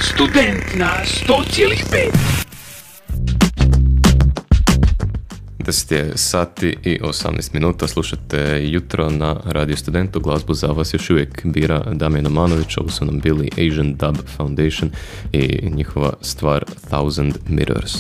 Student na 100,5. 10 je sati i 18 minuta, slušate jutro na Radio Studentu, glazbu za vas još uvijek bira Damjan Omanović, ovo su nam bili Asian Dub Foundation i njihova stvar Thousand Mirrors.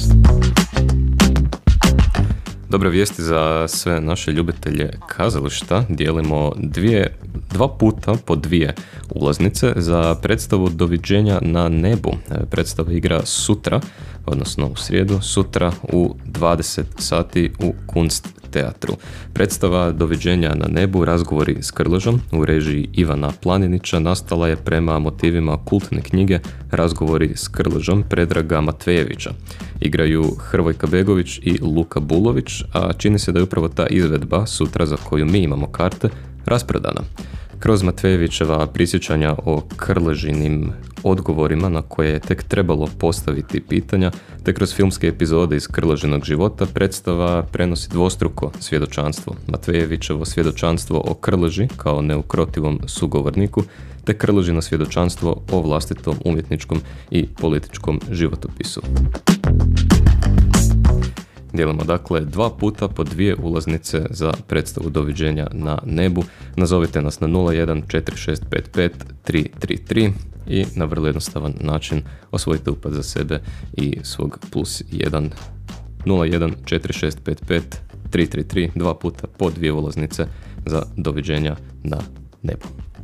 Dobre vijesti za sve naše ljubitelje kazališta, dijelimo dva puta po 2 ulaznice za predstavu Doviđenja na nebu. Predstava igra sutra, odnosno u srijedu, sutra u 20 sati u Kunst teatru. Predstava Doviđenja na nebu, razgovori s Krležom u režiji Ivana Planinića nastala je prema motivima kultne knjige Razgovori s Krležom Predraga Matvejevića. Igraju Hrvojka Begović i Luka Bulović, a čini se da je upravo ta izvedba sutra za koju mi imamo karte rasprodana. Kroz Matvejevićeva prisjećanja o Krležinim odgovorima na koje je tek trebalo postaviti pitanja, te kroz filmske epizode iz Krležinog života predstava prenosi dvostruko svjedočanstvo. Matvejevićevo svjedočanstvo o Krleži kao neukrotivom sugovorniku, te Krležino svjedočanstvo o vlastitom umjetničkom i političkom životopisu. Dijelimo dakle 2 puta po 2 ulaznice za predstavu Doviđenja na nebu. Nazovite nas na 014655 333 i na vrlo jednostavan način osvojite upad za sebe i svog +1 014655 333, 2 puta po 2 ulaznice za Doviđenja na nebu.